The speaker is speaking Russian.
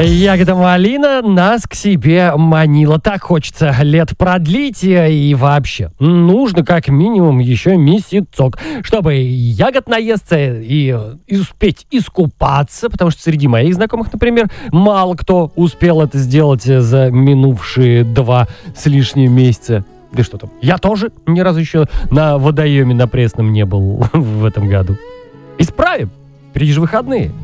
Ягода малина нас к себе манила. Так хочется лет продлить и вообще. Нужно как минимум еще месяцок, чтобы ягод наесться и успеть искупаться, потому что среди моих знакомых, например, мало кто успел это сделать за минувшие 2 с лишним месяца. Да что там, я тоже ни разу еще на водоеме на Пресном не был в этом году. Исправим, впереди же выходные.